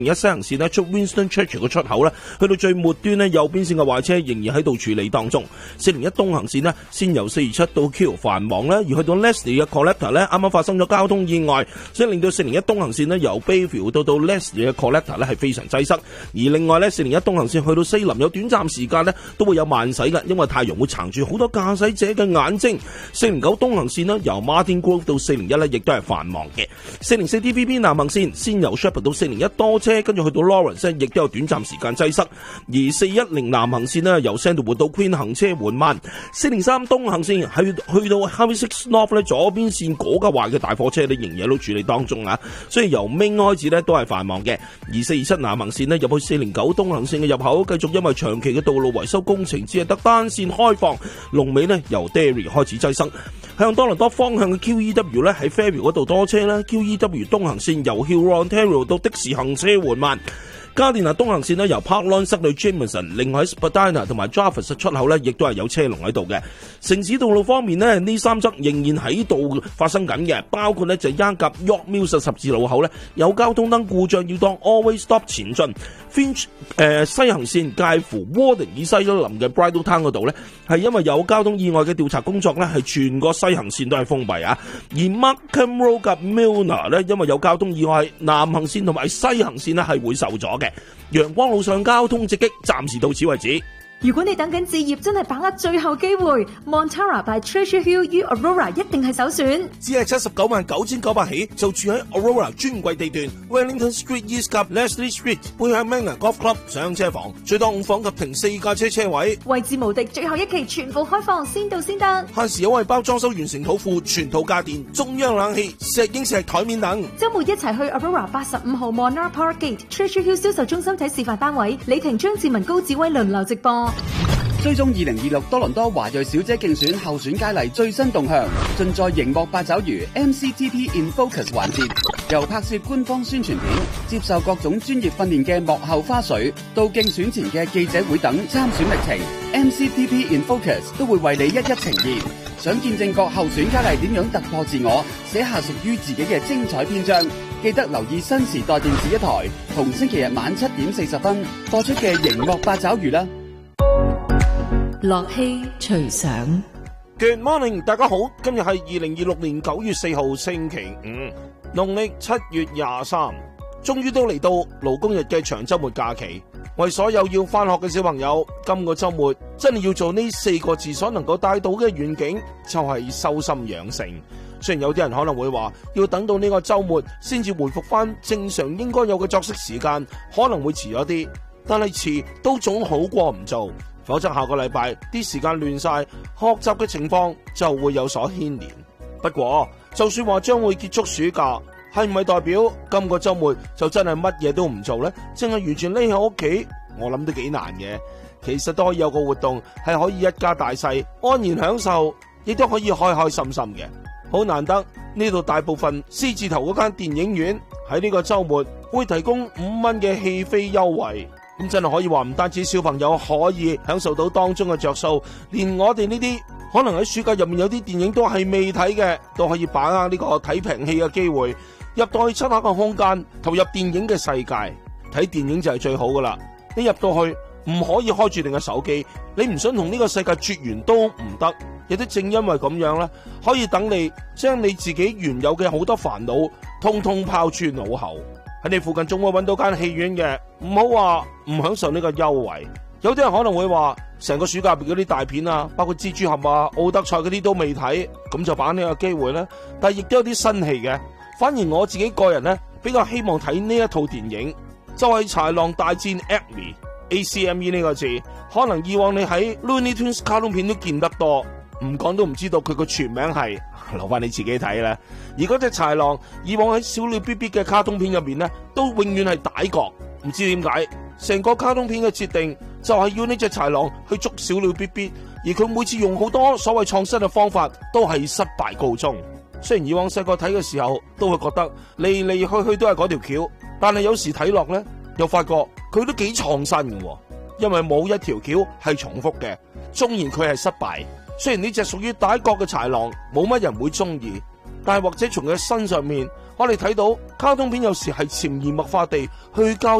一西行線出 Winston Churchill 嘅出口去到最末端右邊線嘅壞車仍然喺度處理當中。401東行線先由427到 Q 繁忙而去到 Leslie 嘅 Collector 啱啱發生咗交通意外，所以令到401東行線由 Bayview 到 Leslie 嘅 Collector 係非常擠塞。而另外401東行線去到西林有短暫時間都會有慢駛嘅，因為太陽會撐住好多駕駛者嘅眼睛。409東行線由 Martin Grove 到401亦都係繁忙嘅。404 TVB 南行線先由 Shepherd 到401多車，跟住去到 Lawrence 亦都有短暫時間擠塞。而410南行線由 Sandalwood 到 Queen 行車緩慢。403東行線去到 Highway 6 North 左邊線嗰架壞嘅大貨車仍然喺度處理當中所以由 Main 開始都係繁忙嘅。而427南行線入去409東行線嘅入口，繼續因為長期嘅道路維修工程只係得單線開放，龍尾由 Derry 開始擠塞。向多倫多方向嘅 QEW 喺 Fairview 嗰度多車QEW 東行線由 Hurontario 到的士行車緩慢。加電拿東行線由 Park Lawn 塞到 Jameson， 另外喺 Spadina 同埋 Jarvis 出口亦都係有車龍喺度嘅。城市道路方面呢三則仍然喺度發生緊嘅，包括就一甲 York Mills 十字路口有交通燈故障，要當 Always Stop 前進。Finch 西行線介乎 Warden 以西林嘅 Bridal Town 嗰度係因為有交通意外嘅調查工作係全個西行線都係封閉而 Markham Road 及 Milner 因為有交通意外，南行線同埋西行線係會受阻嘅。陽光路上交通直擊，暫時到此為止。 如果你等緊置業，真係把握最後機會 Montara by Treasure Hill U Aurora 一定係首選。 只係799900起，就住喺 Aurora 專櫃地段 Wellington Street East 及 Leslie Street 背向 Manor Golf Club 上車房，最多5房及停4架車位， 位置無敵，最後一期全部開放，先到先得。 限時優惠包裝修完成土庫，全套家電、中央冷氣、石英石台面等。 周末一齊去 Aurora 85號 Monarch Park Gate Treasure Hill 銷售中心睇示範單位，李婷、張志文、高志威輪流直播。 追蹤2026多倫多華裔小姐競選候選佳麗最新動向，盡在熒幕八爪魚 MCTP in Focus 環節，由拍攝官方宣傳片、接受各種專業訓練嘅幕後花絮，到競選前嘅記者會等參選歷程 ，MCTP in Focus 都會為你一一呈現。想見證各候選佳麗點樣突破自我，寫下屬於自己嘅精彩篇章，記得留意新時代電視一台，同星期日晚7點40分播出嘅熒幕八爪魚啦。 樂器隨想 Good morning， 大家好，今日係2026年9月4號星期五，農曆7月23，終於都嚟到勞工日嘅長週末假期。為所有要返學嘅小朋友，今個週末真係要做呢4個字所能夠帶到嘅遠景，就係修心養性。雖然有啲人可能會話，要等到呢個週末先至回復返正常應該有嘅作息時間，可能會遲咗啲，但係遲都總好過唔做。否則下個禮拜啲時間亂晒，學習嘅情況就會有所牽連。不過就算話將會結束暑假，係唔係代表今個週末就真係乜嘢都唔做呢？淨係完全匿喺屋企，我諗都幾難嘅。其實都可以有個活動係可以一家大細安然享受，亦都可以開開心心嘅。好難得呢度大部分獅字頭嗰間電影院喺呢個週末會提供5蚊嘅戲飛優惠。咁真係可以話唔單止小朋友可以享受到當中嘅着數，連我哋呢啲可能喺暑假入面有啲電影都係未睇嘅，都可以把握呢個睇平戲嘅機會，入到去漆黑嘅空間，投入電影嘅世界，睇電影就係最好噶啦。你入到去唔可以開住你嘅手機，你唔想同呢個世界絕緣都唔得。亦都正因為咁樣咧，可以等你將你自己原有嘅好多煩惱通通拋諸腦後。喺你附近仲會揾到間戲院嘅，唔好話唔享受呢個優惠。有啲人可能會話，成個暑假入邊嗰啲大片啊，包括蜘蛛俠啊、奧德賽嗰啲都未睇，咁就把握呢個機會咧。但係亦都有啲新戲嘅，反而我自己個人咧比較希望睇呢一套電影，就係《豺狼大戰 Acme》。ACME 呢個字，可能以往你喺 Looney Tunes 卡通片都見得多，唔講都唔知道佢個全名係，留翻你自己睇啦。而嗰隻豺狼以往喺小鳥 BB 嘅卡通片入面呢，都永遠係歹角，唔知點解成個卡通片嘅設定就係要呢隻豺狼去捉小鳥 BB， 而佢每次用好多所謂創新嘅方法都係失敗告終。雖然以往細個睇嘅時候都會覺得嚟嚟去去都係嗰條橋，但係有時睇落呢，又發覺佢都幾創新嘅，因為冇一條橋係重複嘅。縱然佢係失敗，雖然呢隻屬於歹角嘅豺狼冇乜人會中意， 但係或者從佢身上面，我哋睇到卡通片有時係潛移默化地去教